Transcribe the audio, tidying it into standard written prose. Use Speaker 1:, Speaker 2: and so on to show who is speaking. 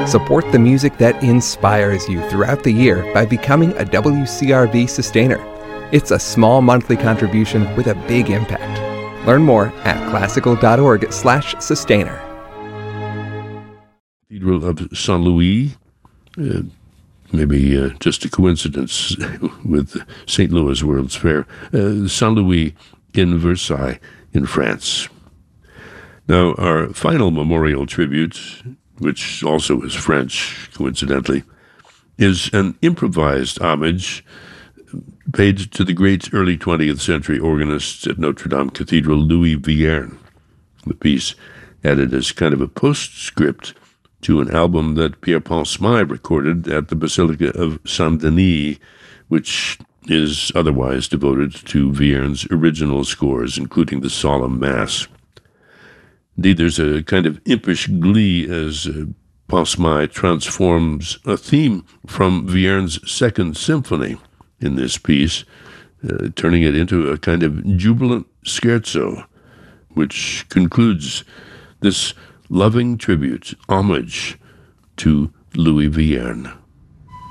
Speaker 1: Support the music that inspires you throughout the year by becoming a WCRV sustainer. It's a small monthly contribution with a big impact. Learn more at classical.org/sustainer.
Speaker 2: Cathedral of Saint Louis, maybe just a coincidence with St. Louis World's Fair. Saint Louis in Versailles in France. Now, our final memorial tribute, which also is French, coincidentally, is an improvised homage paid to the great early 20th century organist at Notre Dame Cathedral, Louis Vierne. The piece added as kind of a postscript to an album that Pierre-Paul Smyth recorded at the Basilica of Saint-Denis, which is otherwise devoted to Vierne's original scores, including the Solemn Mass. Indeed, there's a kind of impish glee as Paul Smyth transforms a theme from Vierne's Second Symphony in this piece, turning it into a kind of jubilant scherzo, which concludes this loving tribute, homage to Louis Vierne.